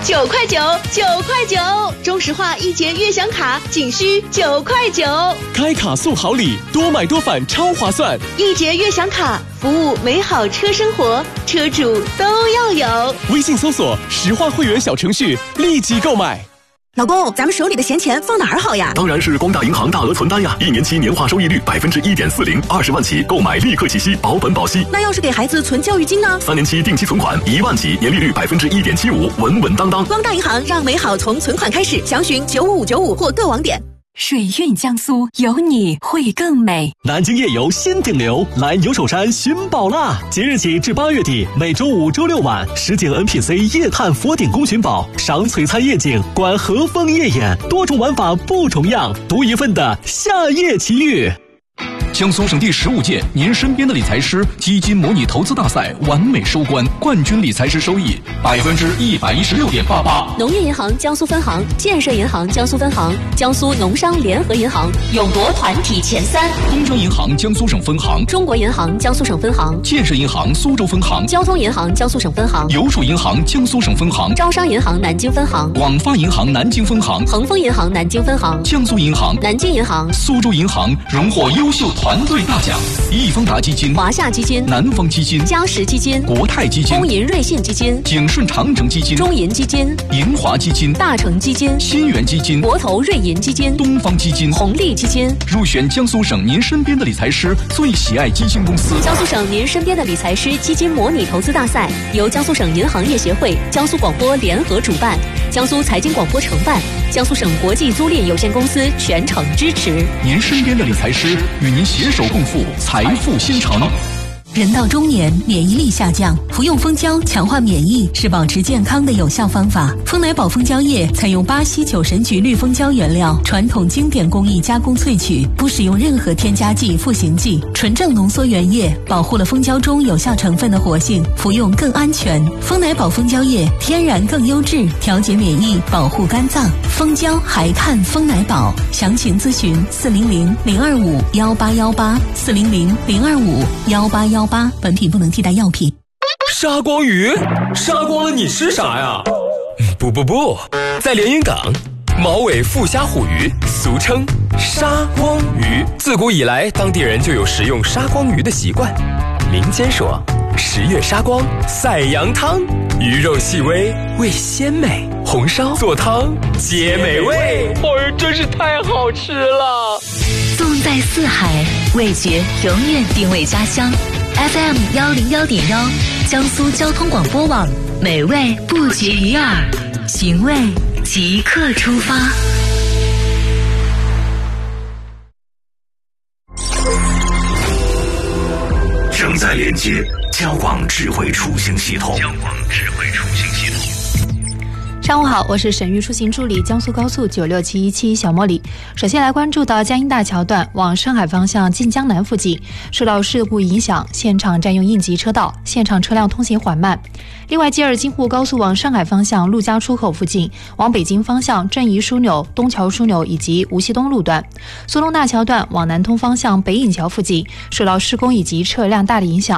9块9，9块9，中石化1节悦享卡仅需9块9， 开卡送好礼，多买多返超划算。 1节悦享卡，服务美好车生活，车主都要有。 微信搜索石化会员小程序，立即购买。 老公，咱们手里的闲钱放哪儿好呀？ 当然是光大银行大额存单呀！1年期年化收益率1.40%，20万起购买立刻起息，保本保息。 那要是给孩子存教育金呢？ 3年期定期存款1万起，年利率1.75%，稳稳当当。 光大银行让美好从存款开始，详询95595或各网点。 水韵江苏，有你会更美。 南京夜游新顶流，来牛首山寻宝啦！即日起至8月底，每周5、周6晚，10景 NPC 夜探佛顶宫寻宝，赏璀璨夜景，观和风夜演，多种玩法不重样，独一份的夏夜奇遇。 江苏省第15届您身边的理财师基金模拟投资大赛完美收官，冠军理财师收益116.88%。 农业银行江苏分行、建设银行江苏分行、江苏农商联合银行勇夺团体前3。 工商银行江苏省分行、 中国银行江苏省分行、 建设银行苏州分行、 交通银行江苏省分行、 邮储银行江苏省分行、 招商银行南京分行、 广发银行南京分行、 恒丰银行南京分行、 江苏银行、 南京银行、 苏州银行荣获优秀团队大奖。易方达基金、 华夏基金、 南方基金、 嘉实基金、 国泰基金、 工银瑞信基金、 景顺长城基金、 中银基金、 银华基金、 大成基金、 新源基金、 国投瑞银基金、 东方基金、 红利基金， 入选江苏省您身边的理财师最喜爱基金公司。 江苏省您身边的理财师基金模拟投资大赛由江苏省银行业协会、江苏广播联合主办，江苏财经广播承办，江苏省国际租赁有限公司全程支持。 您身边的理财师与您携手共赴财富新城。 人到中年，免疫力下降，服用蜂胶强化免疫是保持健康的有效方法。蜂奶宝蜂胶液采用巴西9神菊绿蜂胶原料，传统经典工艺加工萃取，不使用任何添加剂、赋形剂，纯正浓缩原液，保护了蜂胶中有效成分的活性，服用更安全。蜂奶宝蜂胶液天然更优质，调节免疫，保护肝脏。蜂胶还看蜂奶宝，详情咨询400-025-1818，400-025-1818。本品不能替代药品。 杀光鱼？杀光了你吃啥呀？不，在连云港，毛尾腹虾虎鱼俗称杀光鱼，自古以来当地人就有食用杀光鱼的习惯。民间说10月杀光赛羊汤，鱼肉细微味鲜美，红烧做汤皆美味，真是太好吃了。 纵在四海，味觉永远定位家乡。FM 101.1，江苏交通广播网，美味不绝于耳，寻味即刻出发。 正在连接交广智慧出行系统。 上午好，我是省域出行助理江苏高速96717小茉莉。首先来关注到江阴大桥段往上海方向晋江南附近，受到事故影响，现场占用应急车道，现场车辆通行缓慢。另外，吉尔京沪高速往上海方向陆家出口附近，往北京方向正义枢纽、东桥枢纽以及无锡东路段，苏东大桥段往南通方向北引桥附近，受到施工以及车辆大的影响。